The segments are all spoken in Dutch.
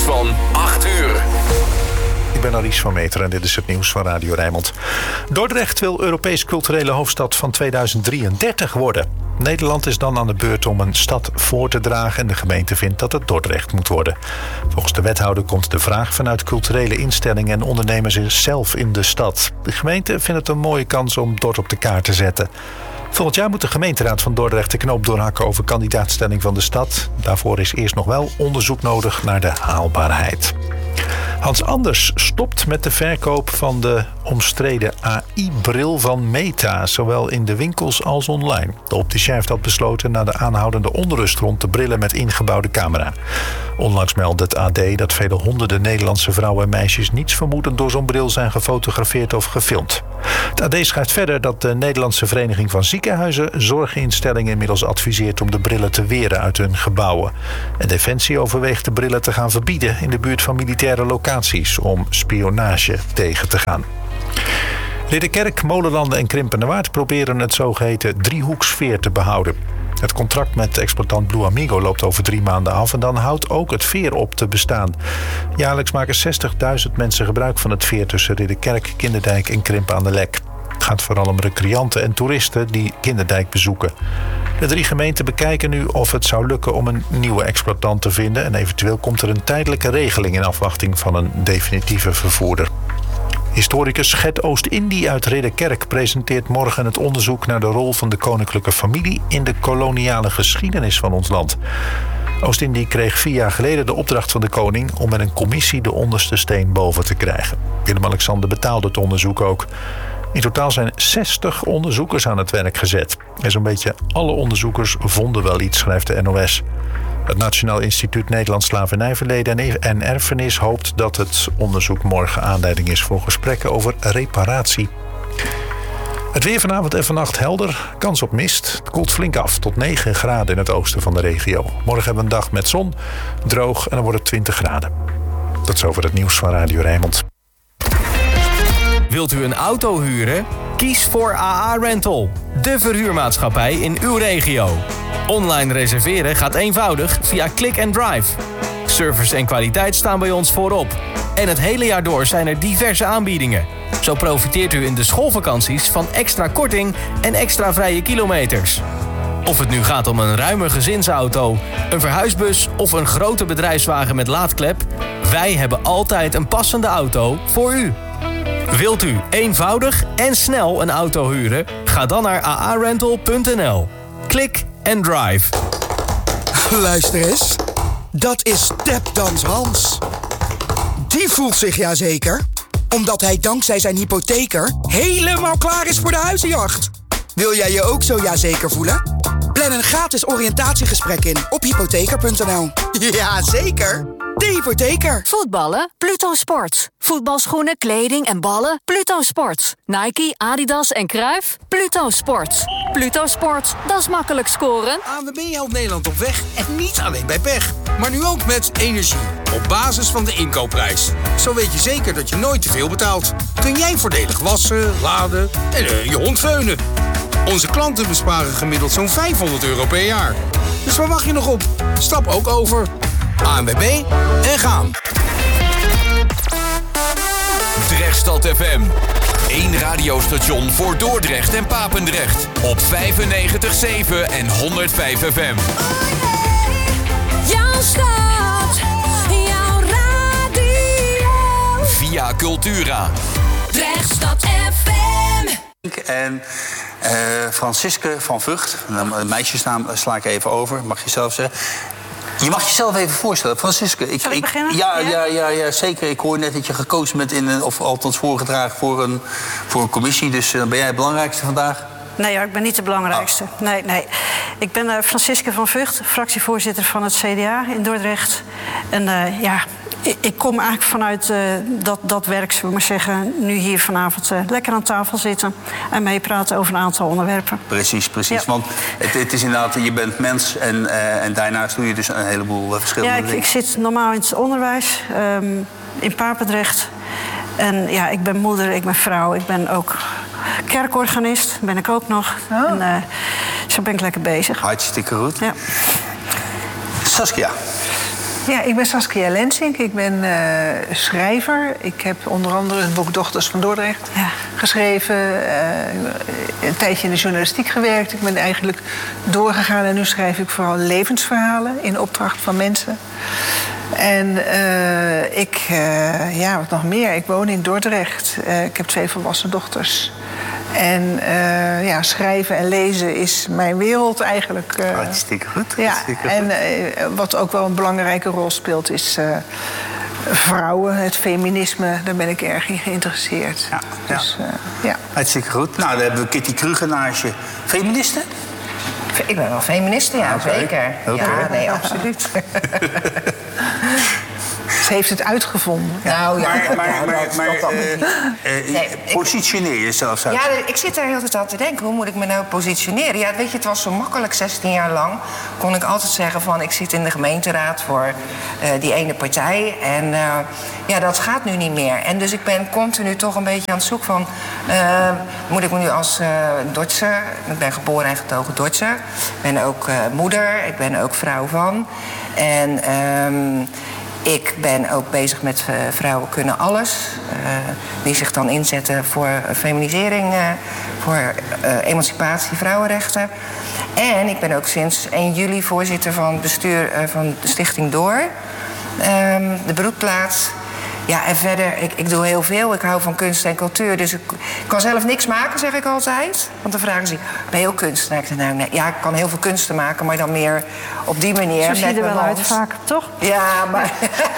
van 8 uur. Ik ben Aries van Meter en dit is het nieuws van Radio Rijnmond. Dordrecht wil Europees culturele hoofdstad van 2033 worden. Nederland is dan aan de beurt om een stad voor te dragen en de gemeente vindt dat het Dordrecht moet worden. Volgens de wethouder komt de vraag vanuit culturele instellingen en ondernemers zelf in de stad. De gemeente vindt het een mooie kans om Dort op de kaart te zetten. Volgend jaar moet de gemeenteraad van Dordrecht de knoop doorhakken over kandidaatstelling van de stad. Daarvoor is eerst nog wel onderzoek nodig naar de haalbaarheid. Hans Anders stopt met de verkoop van de omstreden AI-bril van Meta, zowel in de winkels als online. De opticien heeft dat besloten na de aanhoudende onrust rond de brillen met ingebouwde camera. Onlangs meldde het AD dat vele honderden Nederlandse vrouwen en meisjes niets vermoedend door zo'n bril zijn gefotografeerd of gefilmd. Het AD schrijft verder dat de Nederlandse Vereniging van Ziekenhuizen zorginstellingen inmiddels adviseert om de brillen te weren uit hun gebouwen. En Defensie overweegt de brillen te gaan verbieden in de buurt van militaire locaties om spionage tegen te gaan. Ridderkerk, Molenlanden en Krimpenerwaard proberen het zogeheten driehoeksveer te behouden. Het contract met exploitant Blue Amigo loopt over 3 maanden af en dan houdt ook het veer op te bestaan. Jaarlijks maken 60.000 mensen gebruik van het veer tussen Ridderkerk, Kinderdijk en Krimpen aan de Lek. Het gaat vooral om recreanten en toeristen die Kinderdijk bezoeken. De 3 gemeenten bekijken nu of het zou lukken om een nieuwe exploitant te vinden en eventueel komt er een tijdelijke regeling in afwachting van een definitieve vervoerder. Historicus Gert Oost-Indie uit Ridderkerk presenteert morgen het onderzoek naar de rol van de koninklijke familie in de koloniale geschiedenis van ons land. Oost-Indie kreeg 4 jaar geleden de opdracht van de koning om met een commissie de onderste steen boven te krijgen. Willem-Alexander betaalde het onderzoek ook. In totaal zijn 60 onderzoekers aan het werk gezet. En zo'n beetje alle onderzoekers vonden wel iets, schrijft de NOS. Het Nationaal Instituut Nederlands Slavernijverleden en Erfenis hoopt dat het onderzoek morgen aanleiding is voor gesprekken over reparatie. Het weer vanavond en vannacht helder, kans op mist. Het koelt flink af tot 9 graden in het oosten van de regio. Morgen hebben we een dag met zon, droog en dan wordt het 20 graden. Tot zover het nieuws van Radio Rijnmond. Wilt u een auto huren? Kies voor AA Rental, de verhuurmaatschappij in uw regio. Online reserveren gaat eenvoudig via Click and Drive. Service en kwaliteit staan bij ons voorop. En het hele jaar door zijn er diverse aanbiedingen. Zo profiteert u in de schoolvakanties van extra korting en extra vrije kilometers. Of het nu gaat om een ruime gezinsauto, een verhuisbus of een grote bedrijfswagen met laadklep, wij hebben altijd een passende auto voor u. Wilt u eenvoudig en snel een auto huren? Ga dan naar aarental.nl. Click and Drive. Luister eens. Dat is Tapdans Hans. Die voelt zich jazeker, omdat hij dankzij zijn hypotheker helemaal klaar is voor de huizenjacht. Wil jij je ook zo jazeker voelen? Plan een gratis oriëntatiegesprek in op hypotheker.nl. Jazeker, de hypotheker. Voetballen? Pluto Sports. Voetbalschoenen, kleding en ballen? Pluto Sports. Nike, Adidas en Cruijff? Pluto Sports. Pluto Sports, dat is makkelijk scoren. ANWB helpt Nederland op weg en niet alleen bij pech. Maar nu ook met energie. Op basis van de inkoopprijs. Zo weet je zeker dat je nooit te veel betaalt. Kun jij voordelig wassen, laden en je hond veunen. Onze klanten besparen gemiddeld zo'n €500 per jaar. Dus waar wacht je nog op? Stap ook over. ANWB en gaan. Drechtstad FM. 1 radiostation voor Dordrecht en Papendrecht. Op 95.7 en 105 FM. Jouw stad, jouw radio. Via Cultura. Drechtstad FM. En Francisque van Vught, de meisjesnaam sla ik even over, mag je zelf zeggen. Je mag jezelf even voorstellen. Francisque, Zal ik beginnen? Ja, zeker. Ik hoor net dat je gekozen bent of althans voorgedragen voor een commissie. Dus ben jij het belangrijkste vandaag? Nee hoor, ik ben niet de belangrijkste. Nee. Ik ben Francisque van Vught, fractievoorzitter van het CDA in Dordrecht. En ik kom eigenlijk vanuit dat werk, zullen we maar zeggen, nu hier vanavond lekker aan tafel zitten en meepraten over een aantal onderwerpen. Precies. Ja. Want het is inderdaad, je bent mens en daarnaast doe je dus een heleboel verschillende dingen. Ik zit normaal in het onderwijs, in Papendrecht. En ja, ik ben moeder, ik ben vrouw, ik ben ook kerkorganist, ben ik ook nog. Oh. En zo ben ik lekker bezig. Hartstikke goed. Ja. Saskia. Ja, ik ben Saskia Lensink. Ik ben schrijver. Ik heb onder andere het boek Dochters van Dordrecht geschreven. Een tijdje in de journalistiek gewerkt. Ik ben eigenlijk doorgegaan en nu schrijf ik vooral levensverhalen in opdracht van mensen. En wat nog meer? Ik woon in Dordrecht. Ik heb 2 volwassen dochters. En schrijven en lezen is mijn wereld eigenlijk. Hartstikke goed. Ja, en wat ook wel een belangrijke rol speelt is vrouwen, het feminisme. Daar ben ik erg in geïnteresseerd. Ja. Hartstikke goed. Nou, dan hebben we Kitty Kruger naast je. Feministe? Ik ben wel feministe, ja, zeker. Okay. Ja, nee, absoluut. Ze heeft het uitgevonden. Nou ja, maar positioneer jezelf. Ja, ik zit daar heel tijd aan te denken. Hoe moet ik me nou positioneren? Ja, weet je, het was zo makkelijk. 16 jaar lang kon ik altijd zeggen van... ik zit in de gemeenteraad voor die ene partij. En dat gaat nu niet meer. En dus ik ben continu toch een beetje aan het zoeken van... moet ik me nu als Dordtser... Ik ben geboren en getogen Dordtser. Ik ben ook moeder. Ik ben ook vrouw van. En... ik ben ook bezig met Vrouwen Kunnen Alles. Die zich dan inzetten voor feminisering, voor emancipatie, vrouwenrechten. En ik ben ook sinds 1 juli voorzitter van het bestuur van de Stichting Door. De Broedplaats. Ja, en verder, ik doe heel veel. Ik hou van kunst en cultuur. Dus ik kan zelf niks maken, zeg ik altijd. Want dan vragen ze, ben je ook kunstenaar? Ik zeg, nou, nee, ja, ik kan heel veel kunsten maken, maar dan meer op die manier. Zo zie je er wel uit vaak, toch? Ja, maar...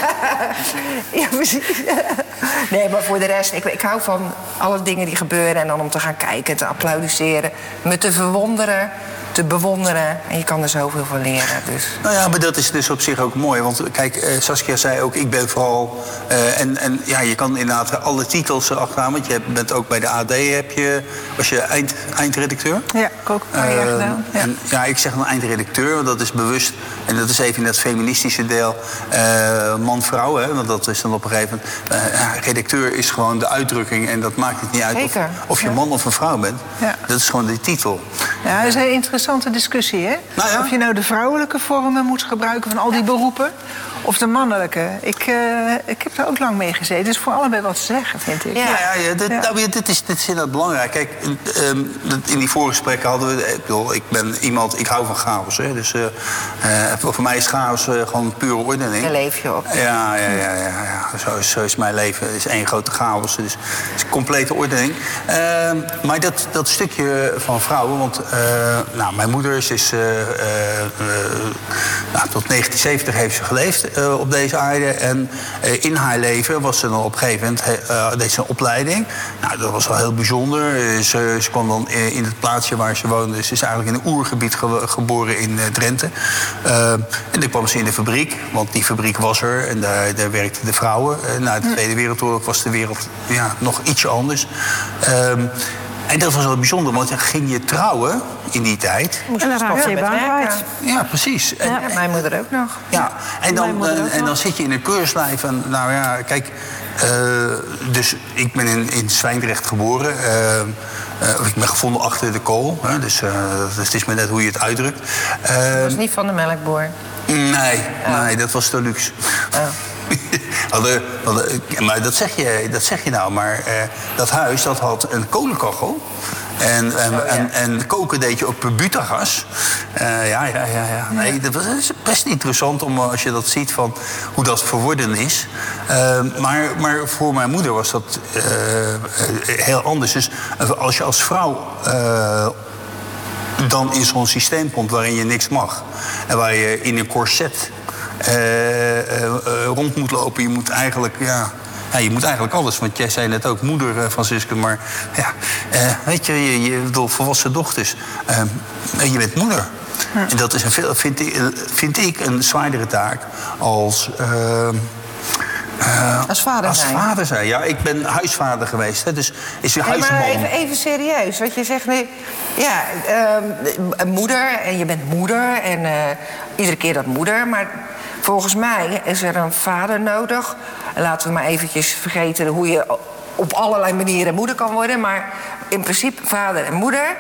ja, precies. Nee, maar voor de rest, ik hou van alle dingen die gebeuren. En dan om te gaan kijken, te applaudisseren, me te verwonderen, te bewonderen. En je kan er zoveel van leren. Dus. Nou ja, maar dat is dus op zich ook mooi. Want kijk, Saskia zei ook, ik ben vooral... En je kan inderdaad alle titels achteraan. Want je bent ook bij de AD, was je eindredacteur? Ja, ik ook een paar jaar gedaan. Ja. Ik zeg dan eindredacteur, want dat is bewust. En dat is even in dat feministische deel. Man-vrouw, hè, want dat is dan op een gegeven moment... redacteur is gewoon de uitdrukking. En dat maakt het niet uit of je man of een vrouw bent. Ja. Dat is gewoon de titel. Ja, dat is een interessante discussie, hè? Nou ja. Of je nou de vrouwelijke vormen moet gebruiken van al die beroepen... of de mannelijke. Ik heb daar ook lang mee gezeten. Het is voor allebei wat te zeggen, vind ik. Dit is inderdaad belangrijk. Kijk, in die voorgesprekken hadden we... Ik hou van chaos. Hè, dus voor mij is chaos gewoon pure ordening. Daar leef je op. Ja. Zo is mijn leven. Het is één grote chaos. Dus het is complete ordening. Maar dat stukje van vrouwen... Want mijn moeder is tot 1970 heeft ze geleefd op deze aarde. En in haar leven was ze dan op een gegeven moment... deed ze een opleiding. Nou, dat was wel heel bijzonder. Ze kwam dan in het plaatsje waar ze woonde. Ze is eigenlijk in een oergebied geboren in Drenthe. En dan kwam ze in de fabriek. Want die fabriek was er. En daar werkten de vrouwen. Na de Tweede Wereldoorlog was de wereld nog ietsje anders. En dat was wel bijzonder, want dan ging je trouwen in die tijd. En dan raakte je baan kwijt. Ja, precies. En mijn moeder ook nog. Ja, en dan zit je in een keurslijf. En nou ja, kijk, dus ik ben in Zwijndrecht geboren. Ik ben gevonden achter de kool. Hè, dus het is maar net hoe je het uitdrukt. Dat was niet van de melkboer? Nee, dat was te luxe. Maar dat zeg je nou. Maar dat huis dat had een kolenkachel. En koken deed je op per butagas. Nee, dat is best interessant als je dat ziet van hoe dat verworden is. Maar voor mijn moeder was dat heel anders. Dus als je als vrouw dan in zo'n systeem komt waarin je niks mag. En waar je in een corset rond moet lopen. Je moet eigenlijk... je moet eigenlijk alles, want jij zei net ook moeder, Francisca, maar weet je bedoel, volwassen dochters. Je bent moeder. En dat is vind ik een zwaardere taak als vader zijn. Ja, ik ben huisvader geweest, hè, dus is je huisman. Maar even serieus, wat je zegt nu. Ja, moeder, en je bent moeder, en iedere keer dat moeder, maar... Volgens mij is er een vader nodig. Laten we maar eventjes vergeten hoe je op allerlei manieren moeder kan worden. Maar in principe vader en moeder.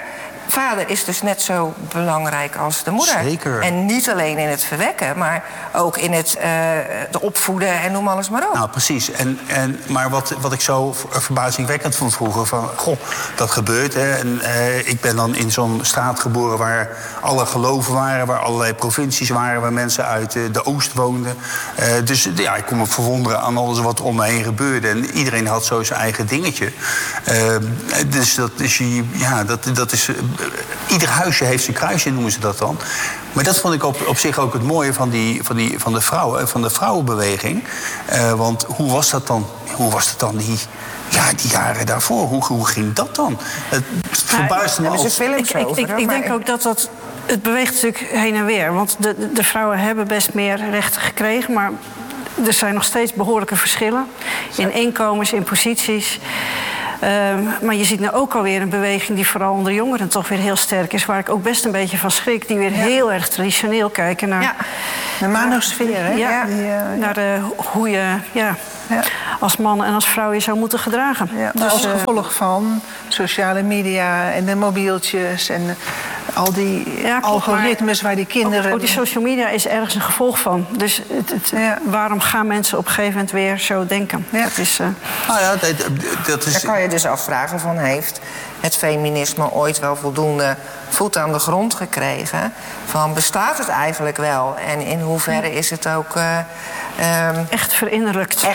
vader is dus net zo belangrijk als de moeder. Zeker. En niet alleen in het verwekken, maar ook in het opvoeden en noem alles maar op. Nou, precies. Maar wat ik zo verbazingwekkend vond vroeger, van goh, dat gebeurt. Hè. En ik ben dan in zo'n straat geboren waar alle geloven waren, waar allerlei provincies waren, waar mensen uit de Oost woonden. Dus ja, ik kon me verwonderen aan alles wat om me heen gebeurde. En iedereen had zo zijn eigen dingetje. Dus dat is ieder huisje heeft zijn kruisje, noemen ze dat dan. Maar dat vond ik op zich ook het mooie van de vrouwen, van de vrouwenbeweging. Want hoe was dat dan die jaren daarvoor? Hoe ging dat dan? Het verbaasde me al. Ik denk ook dat het beweegt natuurlijk heen en weer. Want de vrouwen hebben best meer rechten gekregen, maar er zijn nog steeds behoorlijke verschillen in inkomens, in posities. Maar je ziet nu ook alweer een beweging die vooral onder jongeren toch weer heel sterk is. Waar ik ook best een beetje van schrik. Die weer heel erg traditioneel kijken naar de manosfeer, hè? Naar hoe je als man en als vrouw je zou moeten gedragen. Ja, dus, als gevolg van sociale media en de mobieltjes en al die algoritmes waar die kinderen... Ook die social media is ergens een gevolg van. Dus waarom gaan mensen op een gegeven moment weer zo denken? Ja. Dat is... dat is... Daar kan je dus afvragen van, heeft het feminisme ooit wel voldoende voet aan de grond gekregen? Van, bestaat het eigenlijk wel? En in hoeverre is het ook... echt verinnerlijkt.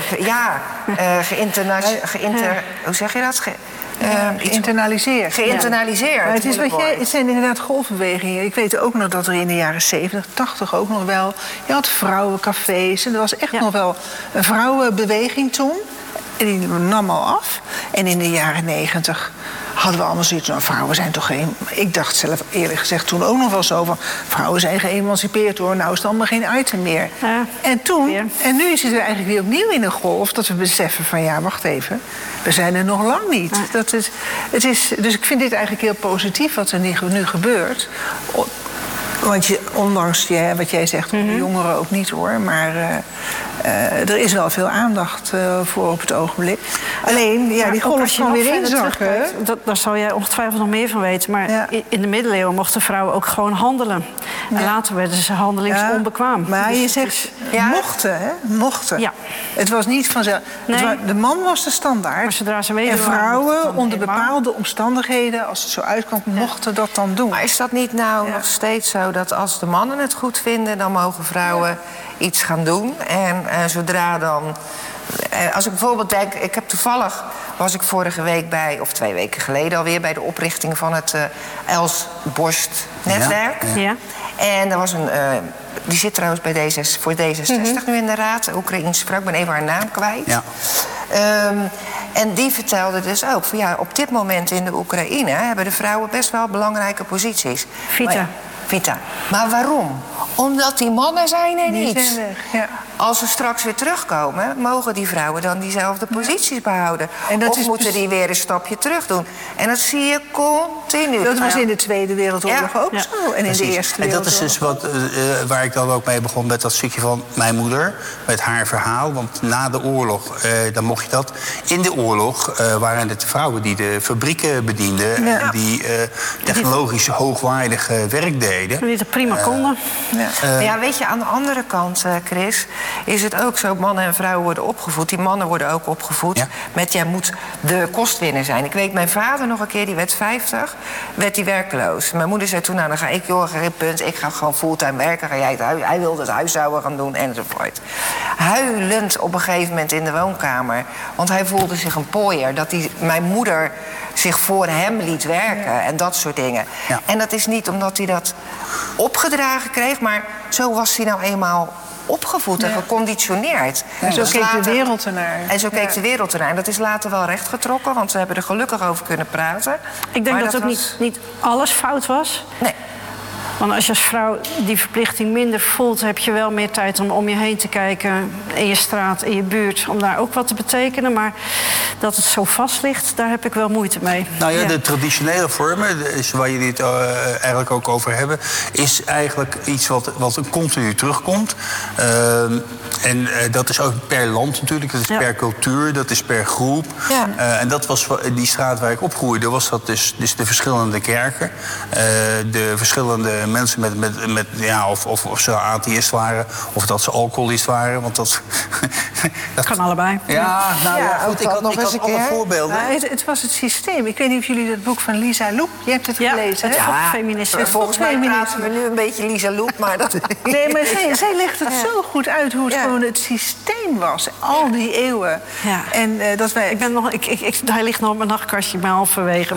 Hoe zeg je dat? Geïnternaliseerd. Geïnternaliseerd. Maar het zijn inderdaad golfbewegingen. Ik weet ook nog dat er in de jaren 70, 80 ook nog wel... Je had vrouwencafés en er was echt nog wel een vrouwenbeweging toen. En die nam al af. En in de jaren 90 hadden we allemaal zoiets van... vrouwen zijn toch geen... Ik dacht zelf eerlijk gezegd toen ook nog wel zo van... vrouwen zijn geëmancipeerd hoor, nou is het allemaal geen item meer. En nu is het eigenlijk weer opnieuw in een golf... dat we beseffen van ja, wacht even... we zijn er nog lang niet. Dus ik vind dit eigenlijk heel positief wat er nu gebeurt... Want ondanks wat jij zegt, jongeren ook niet hoor... maar er is wel veel aandacht voor op het ogenblik. Alleen, die golf kan weer inzakken. Daar zal jij ongetwijfeld nog meer van weten. Maar in de middeleeuwen mochten vrouwen ook gewoon handelen. En later werden ze handelingsonbekwaam. Maar dus je zegt mochten, hè? Mochten. Ja. Het was niet vanzelf. De man was de standaard. Maar zodra ze weten en vrouwen onder bepaalde omstandigheden... als het zo uitkwam, mochten dat dan doen. Maar is dat niet nou nog steeds zo... dat als de mannen het goed vinden, dan mogen vrouwen iets gaan doen. En zodra dan... Als ik bijvoorbeeld denk, was ik vorige week bij, of 2 weken geleden alweer... bij de oprichting van het Els Borst-netwerk. Ja. En er was die zit trouwens bij voor D66 nu in de raad, een Oekraïense vrouw, ik ben even haar naam kwijt. Ja. En die vertelde dus ook van op dit moment in de Oekraïne... hebben de vrouwen best wel belangrijke posities. Vita. Maar waarom? Omdat die mannen zijn er niet. Die zijn weg, ja. Als ze straks weer terugkomen, mogen die vrouwen dan diezelfde posities behouden. Of moeten die weer een stapje terug doen. En dat zie je continu. Dat was in de Tweede Wereldoorlog ook zo. En in de Eerste Wereldoorlog. En dat is dus waar ik dan ook mee begon met dat stukje van mijn moeder. Met haar verhaal. Want na de oorlog, dan mocht je dat. In de oorlog waren het de vrouwen die de fabrieken bedienden. Ja. En die technologisch hoogwaardig werk deden. Die het prima konden. Weet je, aan de andere kant, Chris... is het ook zo, mannen en vrouwen worden opgevoed. Die mannen worden ook opgevoed met... jij moet de kostwinner zijn. Ik weet, mijn vader nog een keer, die werd 50... werd hij werkloos. Mijn moeder zei toen, nou, dan ga ik, geen punt... ik ga gewoon fulltime werken, ga jij het huis... hij wilde het huishouden gaan doen, enzovoort. Huilend op een gegeven moment in de woonkamer. Want hij voelde zich een pooier. Dat mijn moeder zich voor hem liet werken en dat soort dingen. Ja. En dat is niet omdat hij dat opgedragen kreeg... maar zo was hij nou eenmaal opgevoed en geconditioneerd. En zo keek de wereld ernaar. En zo keek de wereld ernaar. En dat is later wel rechtgetrokken, want ze hebben er gelukkig over kunnen praten. Ik denk dat ook niet alles fout was. Nee. Want als je als vrouw die verplichting minder voelt, heb je wel meer tijd om je heen te kijken. In je straat, in je buurt, om daar ook wat te betekenen. Maar dat het zo vast ligt, daar heb ik wel moeite mee. Nou ja, de traditionele vormen, waar jullie het eigenlijk ook over hebben, is eigenlijk iets wat continu terugkomt. En dat is ook per land natuurlijk, dat is per cultuur, dat is per groep. Ja. En dat was die straat waar ik opgroeide, was dat dus de verschillende kerken. De verschillende mensen of ze atheïst waren, of dat ze alcoholist waren. Want dat kan allebei. Ja, goed, ik had alle voorbeelden. Het was het systeem. Ik weet niet of jullie dat boek van Lisa Loep, je hebt het gelezen, hè? Ja, feministie. Volgens mij praten we nu een beetje Lisa Loep, maar dat... Nee, maar zij legt het zo goed uit hoe het gewoon het systeem was. Al die eeuwen. Ja. En dat wij... Hij ligt nog op mijn nachtkastje, maar halverwege.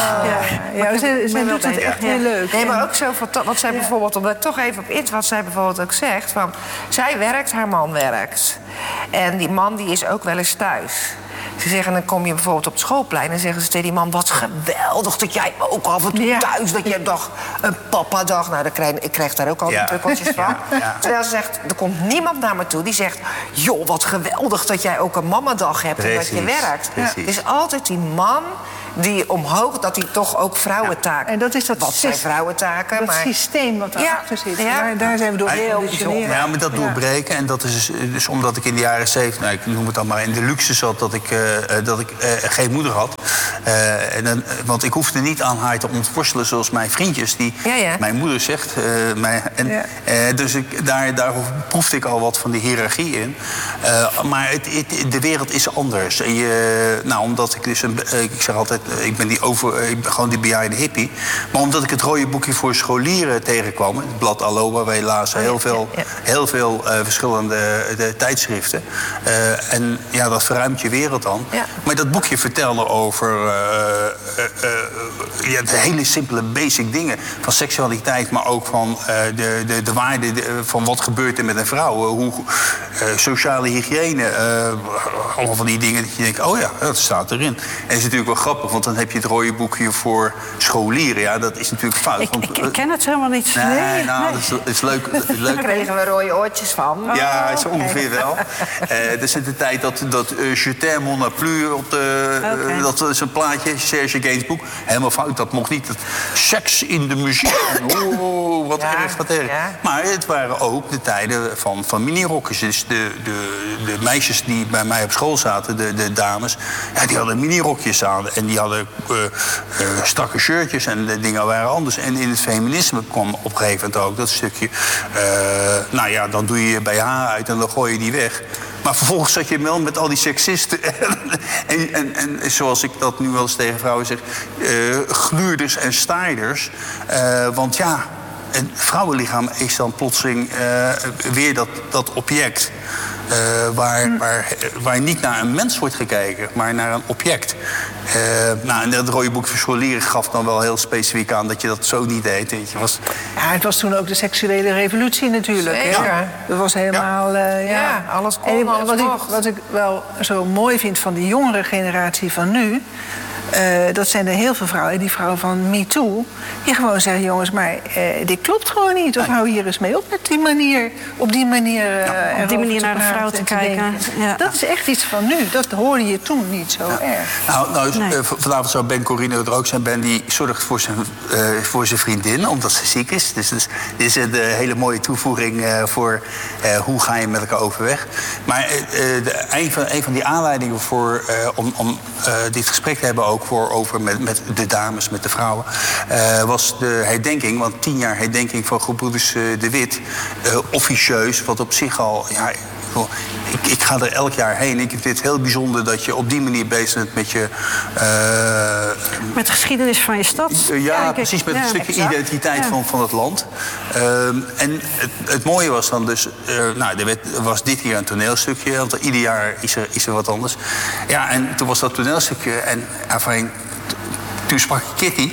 Zij doet het echt heel leuk. Nee, maar ook zo wat zij bijvoorbeeld, omdat ik toch even op in wat zij bijvoorbeeld ook zegt, van zij werkt, haar man werkt. En die man die is ook wel eens thuis. Ze zeggen, dan kom je bijvoorbeeld op het schoolplein en zeggen ze tegen die man, wat geweldig dat jij ook af en toe thuis, dat jij dag een papa-dag. Nou, ik krijg daar ook altijd tukkeltjes van. Ja. Terwijl ze zegt, er komt niemand naar me toe die zegt, joh, wat geweldig dat jij ook een mamadag hebt en dat je werkt. Het is altijd die man die omhoog, dat hij toch ook vrouwentaken... En dat is wat zijn vrouwentaken? Dat systeem wat daarachter zit. Daar zijn we door heel Ja, maar dat doorbreken. En dat is dus omdat ik in de jaren 70... ik noem het dan maar in de luxe zat, dat ik geen moeder had. Want ik hoefde niet aan haar te ontworstelen zoals mijn vriendjes, die mijn moeder zegt. Dus daar proefde ik al wat van die hiërarchie in. Maar de wereld is anders. En omdat ik dus ik zeg altijd, ik ben gewoon die bejaarde hippie. Maar omdat ik het rode boekje voor scholieren tegenkwam, het blad Allo, waar wij lazen heel veel verschillende tijdschriften. En dat verruimt je wereld dan. Ja. Maar dat boekje vertelde over de hele simpele basic dingen. Van seksualiteit, maar ook van de waarde van wat gebeurt er met een vrouw. Sociale hygiëne. Allemaal van die dingen dat je denkt, dat staat erin. En dat is natuurlijk wel grappig, want dan heb je het rode boekje voor scholieren. Ja, dat is natuurlijk fout. Ik ken het helemaal niet. Nee. Dat is leuk. Daar kregen we rode oortjes van. Ja, zo ongeveer wel. Dat is in de tijd dat Je t'aime, mon n'a plus op dat is een plaatje, Serge Gainsbourg. Helemaal fout, dat mocht niet. Seks in de muziek. Oh, wat erg. Ja. Maar het waren ook de tijden van minirokjes. Dus de meisjes die bij mij op school zaten, de dames, die hadden minirokjes aan. En die hadden strakke shirtjes en de dingen waren anders. En in het feminisme kwam op een gegeven moment ook dat stukje... dan doe je je BH uit en dan gooi je die weg. Maar vervolgens zat je wel met al die seksisten. en zoals ik dat nu wel eens tegen vrouwen zeg, gluurders en staarders. Want het vrouwenlichaam is dan plotseling weer dat object. Waar niet naar een mens wordt gekeken, maar naar een object. En dat rode boek voor scholieren gaf dan wel heel specifiek aan dat je dat zo niet deed. Het was toen ook de seksuele revolutie natuurlijk. Zeker. Dat was helemaal... alles kon, alles mocht. Wat ik wel zo mooi vind van die jongere generatie van nu, dat zijn er heel veel vrouwen, die vrouwen van MeToo, die gewoon zeggen, jongens, maar dit klopt gewoon niet. Of hou hier eens mee op met die manier, op die manier naar de vrouw te kijken. Ja. Dat is echt iets van nu. Dat hoorde je toen niet zo erg. Vanavond zou Ben Corino er ook zijn. Ben die zorgt voor zijn vriendin, omdat ze ziek is. Dus dit is een hele mooie toevoeging voor hoe ga je met elkaar overweg. Maar een van die aanleidingen om dit gesprek te hebben ook over met de dames, met de vrouwen, was de herdenking, want 10 jaar herdenking van gebroeders De Wit, officieus, wat op zich al, ik ga er elk jaar heen. Ik vind het heel bijzonder dat je op die manier bezig bent met je... met de geschiedenis van je stad. Precies, met een stukje identiteit van het land. En het mooie was dan dus... was dit hier een toneelstukje, want ieder jaar is er wat anders. Ja, en toen was dat toneelstukje en toen sprak Kitty.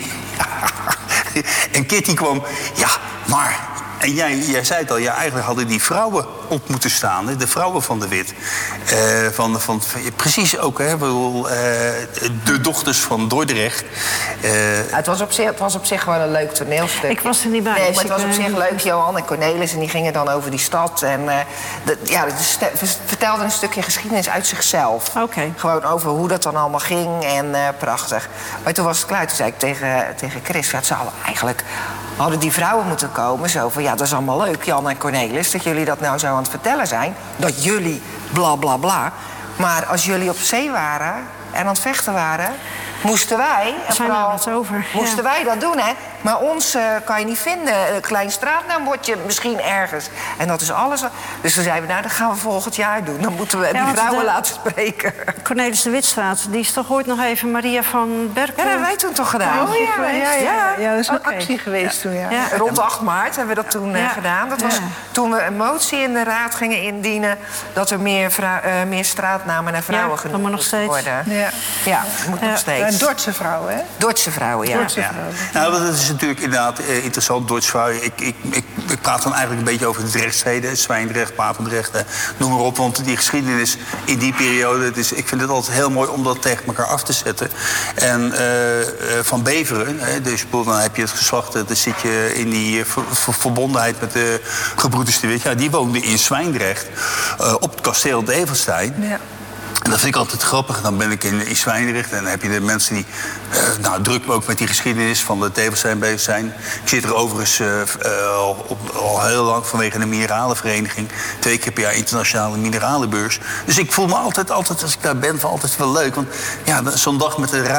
En Kitty kwam, maar... En jij zei het al, eigenlijk hadden die vrouwen op moeten staan. Hè? De vrouwen van de Wit. Precies ook, hè? De dochters van Dordrecht. Het was op zich wel een leuk toneelstuk. Ik was er niet bij. Nee, maar het was op zich leuk. Johan en Cornelis, en die gingen dan over die stad. En vertelden een stukje geschiedenis uit zichzelf. Okay. Gewoon over hoe dat dan allemaal ging en prachtig. Maar toen was het klaar. Toen zei ik tegen Chris, het zou eigenlijk... hadden die vrouwen moeten komen. Zo van, dat is allemaal leuk, Jan en Cornelis... dat jullie dat nou zo aan het vertellen zijn. Dat jullie bla bla bla. Maar als jullie op zee waren en aan het vechten waren... moesten wij, moesten wij dat doen, hè? Maar ons kan je niet vinden. Een klein straatnaambordje misschien ergens. En dat is alles. Dus toen zeiden we, dat gaan we volgend jaar doen. Dan moeten we die vrouwen laten spreken. Cornelis de Witstraat, die is toch ooit nog even Maria van Berkel... Ja, dat hebben wij toen toch gedaan? Ja, dat is een actie geweest toen, ja. Rond 8 maart hebben we dat toen gedaan. Dat was toen we een motie in de raad gingen indienen... dat er meer straatnamen naar vrouwen genoemd moesten worden. Ja, dat moet nog steeds. En Dordtse vrouwen, hè? Dordtse vrouwen, ja. Nou, dat is natuurlijk inderdaad interessant. Dordtse vrouwen. Ik praat dan eigenlijk een beetje over de rechtssteden. Zwijndrecht, Papendrecht, noem maar op. Want die geschiedenis in die periode... ik vind het altijd heel mooi om dat tegen elkaar af te zetten. En Van Beveren, dus dan heb je het geslacht... dan zit je in die verbondenheid met de gebroeders de Wit. Ja, die woonden in Zwijndrecht op het kasteel Develstein. Ja. En dat vind ik altijd grappig. Dan ben ik in Zwijndrecht en dan heb je de mensen die druk ook met die geschiedenis van de Develstein bezig zijn. Ik zit er overigens al heel lang vanwege de mineralenvereniging. 2 keer per jaar internationale mineralenbeurs. Dus ik voel me altijd als ik daar ben, altijd wel leuk. Want zo'n dag met de